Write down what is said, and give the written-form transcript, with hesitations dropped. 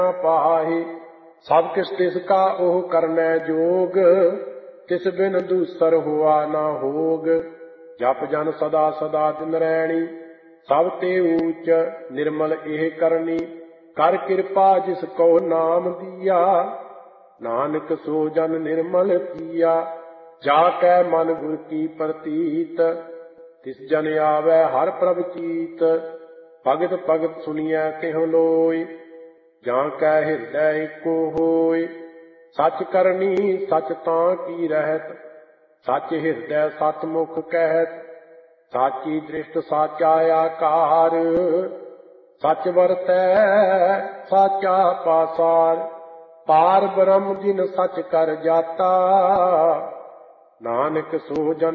पाहि। सब किस तिसका ओह करनै जोग, तिस बिन दूसर हुआ न होग। जप जन सदा सदा दिन रैणी, सब ते ऊच निर्मल एह करनी। कर कृपा जिस को नाम दिया, नानक सो जन निर्मल किया। जाकै मन गुर की प्रतीत, तिस जन आवे हर प्रभ चीत। भगत भगत सुनिया तिहुँ लोय, जां कै हृदय एको होय। सच करनी सच तां की रहत, सच हृदय सतमुख कहत। साची दृष्ट साचा आकार, सच वरतै साचा पासार। पार ब्रह्म जिन सच कर जाता, नानक सो जन